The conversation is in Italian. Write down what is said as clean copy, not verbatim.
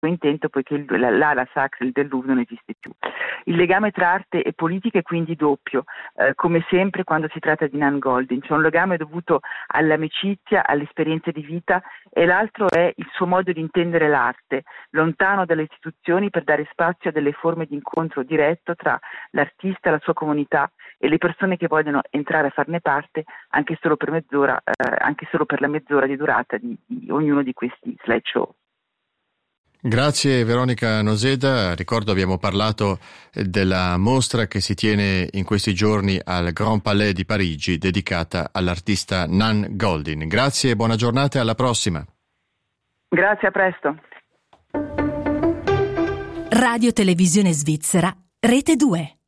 intento, poiché l'ala sacra del Louvre non esiste più. Il legame tra arte e politica è quindi doppio, come sempre quando si tratta di Nan Goldin. C'è un legame dovuto all'amicizia, all'esperienza di vita, e l'altro è il suo modo di intendere l'arte, lontano dalle istituzioni, per dare spazio a delle forme di incontro diretto tra l'artista, la sua comunità e le persone che vogliono entrare a farne parte, anche solo per mezz'ora, anche solo per la mezz'ora di durata di ognuno di questi slideshow. Grazie Veronica Noseda. Ricordo, abbiamo parlato della mostra che si tiene in questi giorni al Grand Palais di Parigi, dedicata all'artista Nan Goldin. Grazie, buona giornata e alla prossima. Grazie, a presto. Radio Televisione Svizzera, Rete 2.